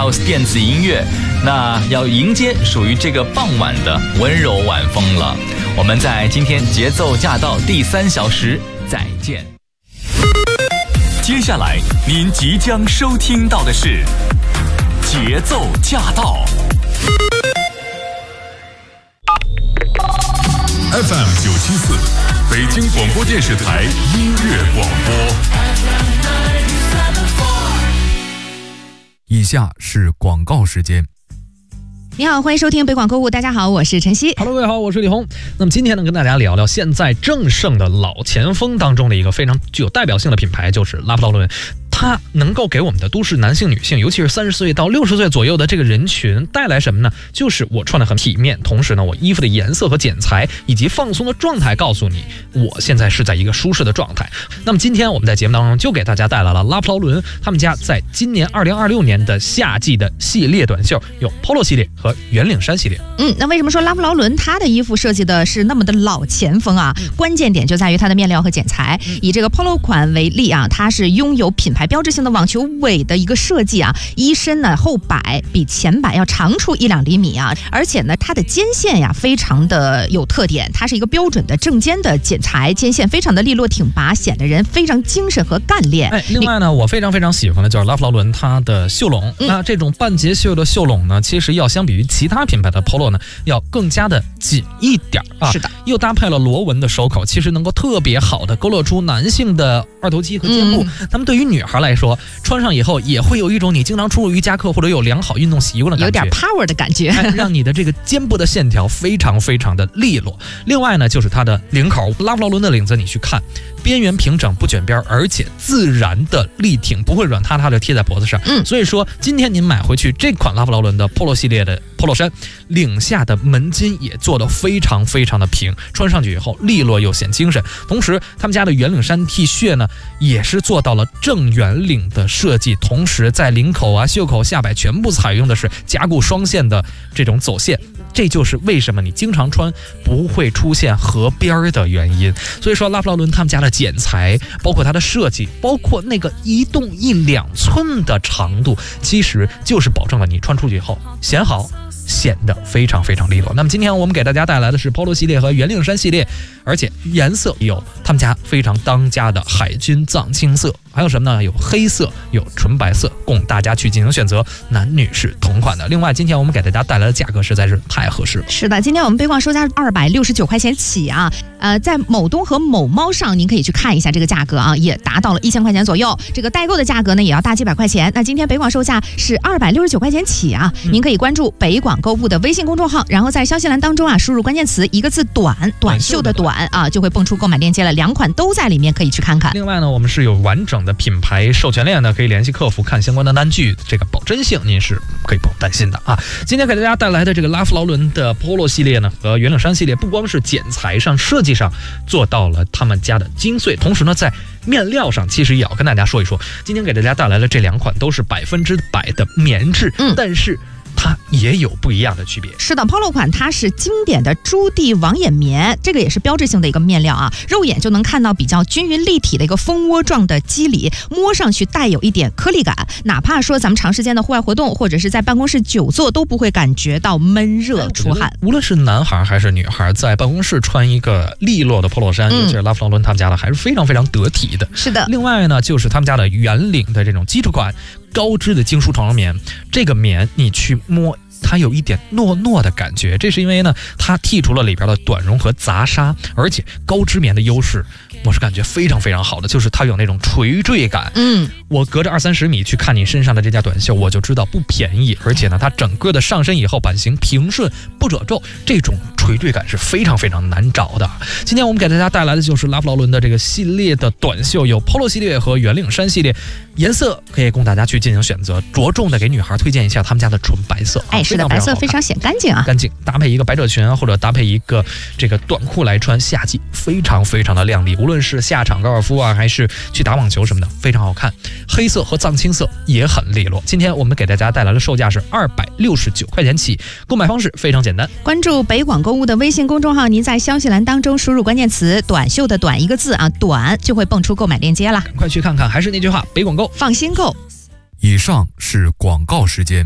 House 电子音乐，那要迎接属于这个傍晚的温柔晚风了。我们在今天节奏驾到第3小时再见。 接下来您即将收听到的是节奏驾到 FM 974北京广播电视台音乐广播。 以下是广告时间。 你好，欢迎收听北广购物。大家好，我是晨曦。 Hello， 各位好，我是李红。那么今天呢，跟大家聊聊现在正盛的老前锋当中的一个非常具有代表性的品牌，就是拉夫劳伦。它能够给我们的都市男性、女性，尤其是30岁到60岁左右的这个人群带来什么呢？就是我穿得很体面，同时呢，我衣服的颜色和剪裁以及放松的状态告诉你，我现在是在一个舒适的状态。那么今天我们在节目当中就给大家带来了拉夫劳伦他们家在今年2026年的夏季的系列短袖，有 Polo 系列和圆领衫系列。 那为什么说拉夫劳伦它的衣服设计的是那么的老前锋啊？关键点就在于它的面料和剪裁。以这个 Polo 款为例啊，它是拥有品牌标志性的网球尾的一个设计啊，衣身呢后摆比前摆要长出1-2厘米啊，而且呢它的肩线呀非常的有特点，它是一个标准的正肩的剪裁，肩线非常的利落挺拔，显得人非常精神和干练。 另外呢，我非常非常喜欢的就是拉夫劳伦它的袖笼。那这种半截袖的袖笼呢，其实要相比于其他品牌的 Polo 呢，要更加的紧一点啊。 是的， 又搭配了螺纹的收口，其实能够特别好的勾勒出男性的二头肌和肩部。那么对于女孩来说，穿上以后也会有一种你经常出入瑜伽课或者有良好运动习惯的感觉， 有点 power 的感觉， 让你的这个肩部的线条非常非常的利落。另外呢，就是它的领口，拉夫劳伦的领子你去看，边缘平整不卷边，而且自然的力挺，不会软塌塌的贴在脖子上。所以说今天您买回去这款拉夫劳伦的 Polo 系列的 Polo 衫，领下的门襟也做得非常非常的平，穿上去以后利落又显精神。同时他们家的圆领衫 T 恤呢，也是做到了正圆领的设计，同时在领口啊、袖口、下摆全部采用的是夹骨双线的这种走线，这就是为什么你经常穿不会出现合边的原因。所以说拉夫劳伦他们家的剪裁，包括它的设计，包括那个1洞1-2寸的长度，其实就是保证了你穿出去以后显好，显得非常非常利落。那么今天我们给大家带来的是 Polo 系列和圆领衫系列，而且颜色有他们家非常当家的海军藏青色，还有什么呢？有黑色，有纯白色，供大家去进行选择，男女是同款的。另外今天我们给大家带来的价格实在是太合适了。 是的，今天我们北广售价269块钱起啊，在某东和某猫上您可以去看一下这个价格啊，也达到了1000块钱左右。这个代购的价格呢也要大几百块钱。那今天北广售价是269块钱起啊，您可以关注北广购物的微信公众号，然后在消息栏当中啊输入关键词一个字短，短袖的短啊，就会蹦出购买链接了，2款都在里面，可以去看看。 另外呢，我们是有完整的品牌授权链的，可以联系客服看相关的单据，这个保真性您是可以不用担心的啊。今天给大家带来的这个拉夫劳伦的 Polo 系列呢和圆领衫系列，不光是剪裁上、设计上做到了他们家的精粹，同时呢在面料上其实也要跟大家说一说。今天给大家带来的这2款都是100%的棉质，但是它也有不一样的区别。 是的 ，Polo 款它是经典的朱地网眼棉，这个也是标志性的一个面料啊，肉眼就能看到比较均匀立体的一个蜂窝状的肌理，摸上去带有一点颗粒感，哪怕说咱们长时间的户外活动或者是在办公室久坐都不会感觉到闷热出汗。 无论是男孩还是女孩，在办公室穿一个利落的 Polo 衫，尤其是拉夫劳伦他们家的，还是非常非常得体的。 是的。 另外呢，就是他们家的圆领的这种基础款高织的精梳长棉，这个棉你去摸，它有一点糯糯的感觉，这是因为呢，它剔除了里边的短绒和杂纱，而且高织棉的优势，我是感觉非常非常好的，就是它有那种垂坠感。我隔着20-30米去看你身上的这件短袖，我就知道不便宜，而且呢，它整个的上身以后版型平顺不褶皱，这种垂坠感是非常非常难找的。今天我们给大家带来的就是拉夫劳伦的这个系列的短袖，有 Polo 系列和圆领衫系列，颜色可以供大家去进行选择，着重的给女孩推荐一下他们家的纯白色。 是的，白色非常显干净啊， 干净，搭配一个百褶裙啊，或者搭配一个这个短裤来穿，夏季非常非常的靓丽，无论是下场高尔夫啊，还是去打网球什么的，非常好看。黑色和藏青色也很利落。今天我们给大家带来的售价是269块钱起，购买方式非常简单， 关注北广购物的微信公众号，您在消息栏当中输入关键词短袖的短1个字啊，短就会蹦出购买链接了， 赶快去看看。还是那句话，北广购放心购。 以上是广告时间。